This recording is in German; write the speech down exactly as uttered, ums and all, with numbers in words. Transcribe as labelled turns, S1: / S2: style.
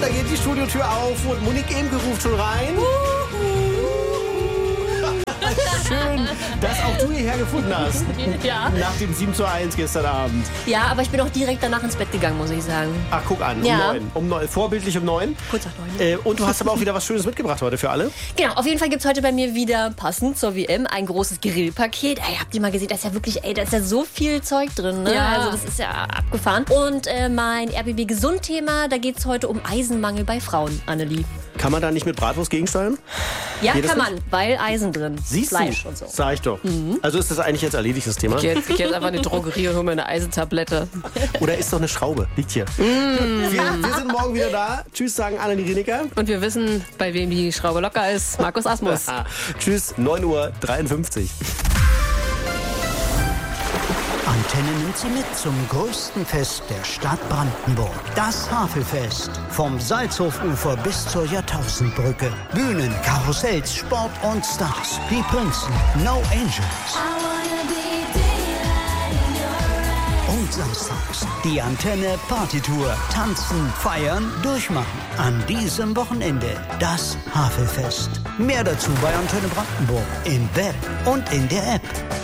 S1: da geht die Studiotür auf und Monique Emke ruft schon rein. Schön, dass auch du hierher gefunden hast.
S2: Ja.
S1: Nach dem sieben zu eins gestern Abend.
S2: Ja, aber ich bin auch direkt danach ins Bett gegangen, muss ich sagen.
S1: Ach, guck an, um
S2: Ja.
S1: neun. Um neun. Vorbildlich um neun.
S2: Kurz nach neun.
S1: Äh, und du hast aber auch wieder was Schönes mitgebracht heute für alle.
S2: Genau, auf jeden Fall gibt es heute bei mir wieder, passend zur W M, ein großes Grillpaket. Ey, habt ihr mal gesehen, da ist ja wirklich, ey, da ist ja so viel Zeug drin, ne?
S3: Ja.
S2: Also das ist ja abgefahren. Und äh, mein R B B-Gesund-Thema, da geht es heute um Eisenmangel bei Frauen, Annelie.
S1: Kann man da nicht mit Bratwurst gegensteuern?
S2: Ja,
S1: Geht das
S2: kann
S1: nicht?
S2: man, weil Eisen drin.
S1: Siehst
S2: Fleisch
S1: du?
S2: und so.
S1: Sag ich doch. Also ist das eigentlich jetzt erledigt, das Thema?
S3: Ich gehe jetzt, ich geh jetzt einfach in die Drogerie und hole mir eine Eisentablette.
S1: Oder ist doch eine Schraube? Liegt hier. Wir, wir sind morgen wieder da. Tschüss, sagen Annelie Rieniker.
S3: Und wir wissen, bei wem die Schraube locker ist. Markus Asmus.
S1: Ah, tschüss, neun Uhr dreiundfünfzig.
S4: Antenne nimmt Sie mit zum größten Fest der Stadt Brandenburg. Das Havelfest. Vom Salzhofufer bis zur Jahrtausendbrücke. Bühnen, Karussells, Sport und Stars. Die Prinzen, No Angels. Und samstags die Antenne Partytour. Tanzen, feiern, durchmachen. An diesem Wochenende das Havelfest. Mehr dazu bei Antenne Brandenburg. Im Web und in der App.